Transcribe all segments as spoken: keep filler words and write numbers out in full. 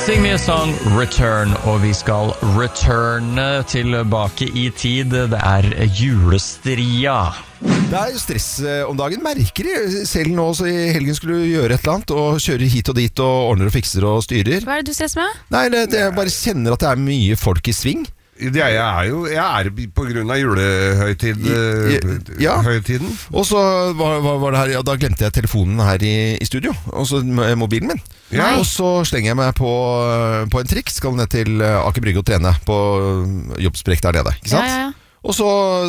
Sing Me a Song, Return, og vi skal returne tilbake i tid. Det er julestria. Det er jo stress om dagen, merker jeg. Selv nå så i helgen skulle du gjøre et eller annet, og kjøre hit og dit, og ordner og fikser og styrer. Hva er det du stresser med? Nei, det, det, jeg bare kjenner at det er mye folk i sving. Det jeg er jo Jeg er på grunn av julehøytid ja. Høytiden. Og så var, var, var det her ja, da glemte jeg telefonen her i, i studio. Og så mobilen min ja. Og så slenger jeg meg på, på en trikk. Skal ned til Aker Brygge og trene på jobbsprekk der nede. Ikke sant? Ja, ja, ja. Og, så,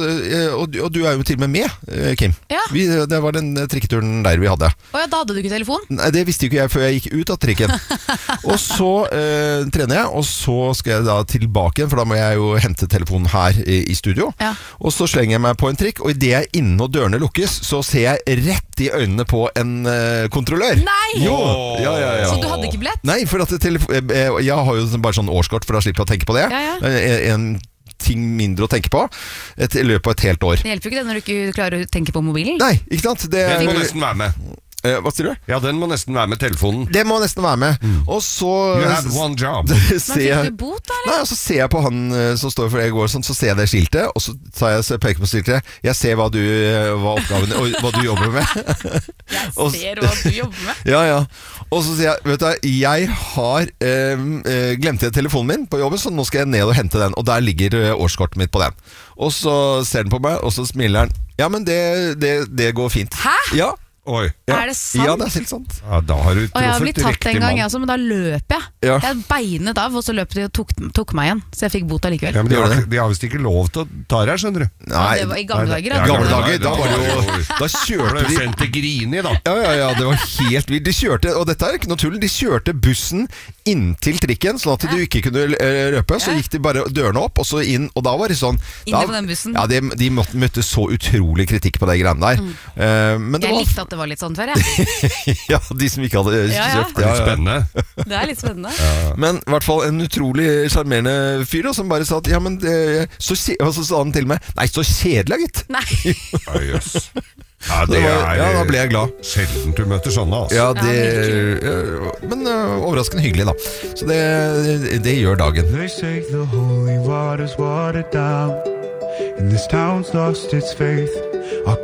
og, og du er jo til og med med, Kim. Ja. Vi, det var den trikketuren der vi hadde. Å ja, da hadde du ikke telefon? Nei, det visste ikke jeg før jeg gikk ut av trikken. Og så eh, trener jeg, og så skal jeg da tilbake igjen, for da må jeg jo hente telefonen her i, i studio. Ja. Og så slenger jeg meg på en trikk, og i det jeg er inne og dørene lukkes, så ser jeg rett i øynene på en eh, kontrollør. Nei! Jo! Ja, ja, ja. Så du hadde ikke billett? Nei, for at jeg har jo bare sånn årskort, for da slipper jeg å tenke på det. Ja, ja. En, en ting mindre å tenke på et, i løpet av et helt år. Det hjelper ikke det når du ikke klarer å tenke på mobilen? Nei, ikke sant? Det, det må nesten være med. Eh, hva sier du? Ja, den må nesten være med telefonen. Det må nesten være med. Mm. Og så You had one job. Men fikk du bot, da, eller? Nei, og så ser jeg på han som står for jeg går sånn, så ser jeg det skiltet, og så tar jeg så peker på skiltet. Jeg ser hva du hva oppgaven og hva du jobber med. Jeg og, ser hva du jobber med. Ja, ja. Og så sier jeg, vet du, jeg har eh, glemt igjen telefonen min på jobben, så nå skal jeg ned og hente den, og der ligger årskortet mitt på den. Og så ser den på meg, og så smiler den. Ja, men det, det, det går fint. Hæ? Ja. Oi. Ja. Er det sant? Ja, det er helt sant. Ja, da har du og jeg har blitt tatt en gang, jeg også, men da løp jeg. Ja. Jeg beinet av, og så løp de og tok, tok meg igjen. Så jeg fikk bot allikevel. Ja, men de har, de har vist ikke lov til å ta deg, skjønner du. Nei, ja, det var i gamle dager. Ja, gamle dager, da var det jo Da kjørte de sendt til Grini, da. Ja, ja, ja, det var helt vilt. De kjørte, og dette er ikke noe tull, de kjørte bussen inntil trikken, sånn at du ikke kunne røpe. Så gikk de bare dørene opp, og så inn, og da var det sånn Inne på den bussen. Ja, de, de møtte så utrolig kritikk på de greiene der. Mm. uh, men det Jeg var... likte at det var litt sånn før, jeg. Ja, de som ikke hadde ja, ja. kjøpt. Det er spennende. Det er litt spennende. Ja. Men i hvert fall en utrolig charmerende fyr da, som bare sa at ja, men det, så, og så sa han til meg nei, så kjedelig, gitt. Nei. Ja, yes. Ja, det er, ja, da ble jeg glad. Sjelden du møter sånne, altså. Ja, det, ja, men uh, overraskende hyggelig, da. Så det, det, det gjør dagen. They say the holy water's watered down, and this town's lost its faith. Our